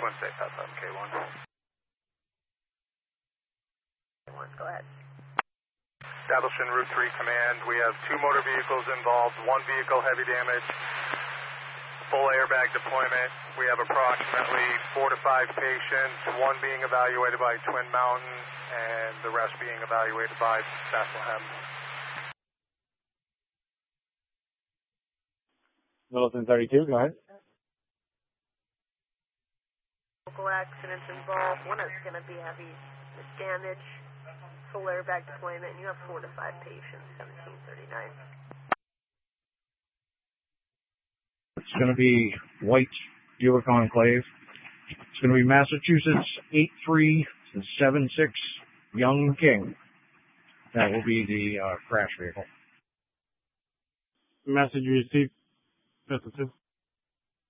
Twin State, South K1. Go ahead. Establishing Route 3 Command. We have 2 motor vehicles involved, 1 vehicle heavy damage, full airbag deployment. We have approximately 4 to 5 patients, 1 being evaluated by Twin Mountain and the rest being evaluated by Bethlehem. Littleton 32, go ahead. Local accidents involved. One is going to be heavy damage, full airbag deployment, and you have 4 to 5 patients, 1739. It's going to be White Buick Enclave. It's going to be Massachusetts 8376 Young King. That will be the crash vehicle. Message you received, 5 to 2.